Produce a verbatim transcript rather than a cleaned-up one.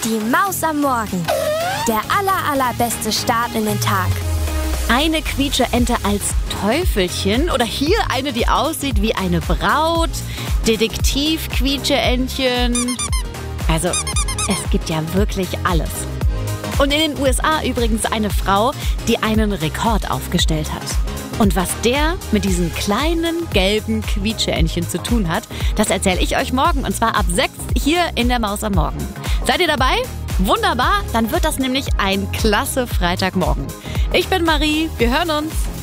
Die Maus am Morgen. Der aller, allerbeste Start in den Tag. Eine Quietscheente als Teufelchen oder hier eine, die aussieht wie eine Braut. Detektiv-Quietscheentchen. Also, es gibt ja wirklich alles. Und in den U S A übrigens eine Frau, die einen Rekord aufgestellt hat. Und was der mit diesen kleinen gelben Quietscheentchen zu tun hat, das erzähle ich euch morgen. Und zwar ab sechs hier in der Maus am Morgen. Seid ihr dabei? Wunderbar, dann wird das nämlich ein klasse Freitagmorgen. Ich bin Marie, wir hören uns.